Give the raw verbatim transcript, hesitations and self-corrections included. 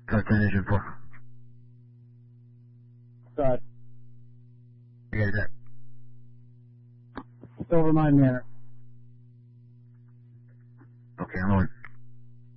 Five ten engine four. Side. I got that. Silver Mine Manor. Okay, I'm on.